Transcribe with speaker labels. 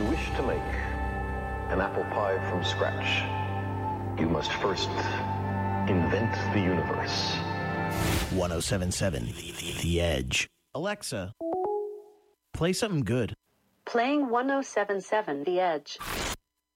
Speaker 1: you wish to make an apple pie from scratch, you must first invent the universe.
Speaker 2: 107.7 The Edge. Alexa, play something good.
Speaker 3: Playing 107.7 The Edge.